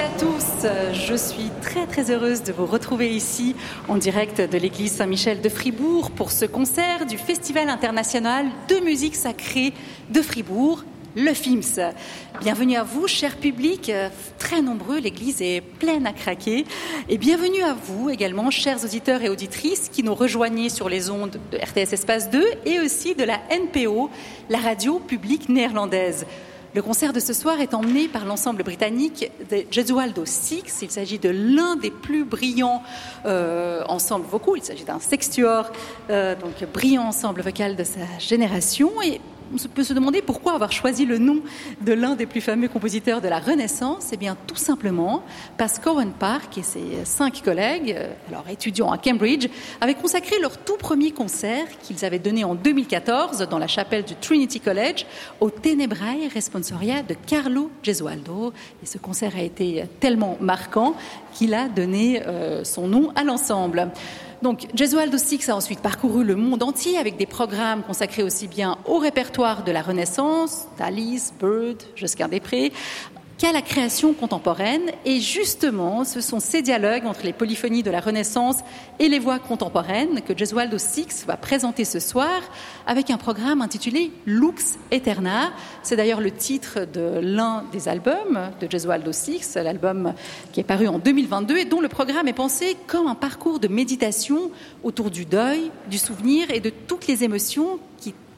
tous, je suis très heureuse de vous retrouver ici en direct de l'église Saint-Michel de Fribourg pour ce concert du Festival international de musique sacrée de Fribourg, le FIMS. Bienvenue à vous, cher public, très nombreux, l'église est pleine à craquer. Et bienvenue à vous également, chers auditeurs et auditrices qui nous rejoignez sur les ondes de RTS Espace 2 et aussi de la NPO, la radio publique néerlandaise. Le concert de ce soir est emmené par l'ensemble britannique de Gesualdo Six. Il s'agit de l'un des plus brillants ensembles vocaux. Il s'agit d'un sextuor, donc brillant ensemble vocal de sa génération. Et on peut se demander pourquoi avoir choisi le nom de l'un des plus fameux compositeurs de la Renaissance. Eh bien, tout simplement parce qu'Owen Park et ses 5 collègues, alors étudiants à Cambridge, avaient consacré leur tout premier concert qu'ils avaient donné en 2014 dans la chapelle du Trinity College au Tenebrae Responsoria de Carlo Gesualdo. Et ce concert a été tellement marquant qu'il a donné son nom à l'ensemble. Donc, Gesualdo Six a ensuite parcouru le monde entier avec des programmes consacrés aussi bien au répertoire de la Renaissance, d'Alice, Bird, Josquin-des-Prés, qu'à la création contemporaine. Et justement, ce sont ces dialogues entre les polyphonies de la Renaissance et les voix contemporaines que Gesualdo Six va présenter ce soir avec un programme intitulé Lux Aeterna. C'est d'ailleurs le titre de l'un des albums de Gesualdo Six, l'album qui est paru en 2022 et dont le programme est pensé comme un parcours de méditation autour du deuil, du souvenir et de toutes les émotions qui